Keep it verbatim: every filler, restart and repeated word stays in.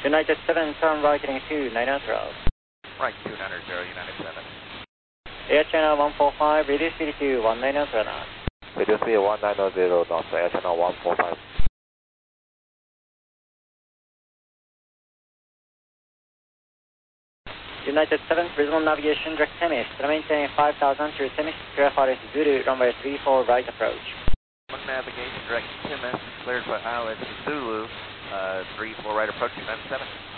United seven, turn right heading two nine zero. Right two nine zero, United seven. Air channel one four five, reduce speed to one nine zero knots. Reduce speed one nine zero knots, Air channel one four five. United seven, visual navigation, direct Temis, maintain five thousand through Temis, clear for is Zulu, runway three four right approach. One navigation, direct Temis, cleared for I L S Zulu, uh, three four right approach, United seven.